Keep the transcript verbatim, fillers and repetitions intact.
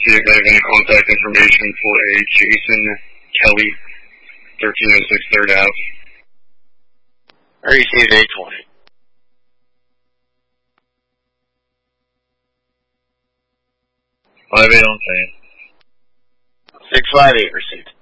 see if they have any contact information for a Jason Kelly, thirteen oh six third Ave. I received eight twenty. five eight on scene. six five eight received.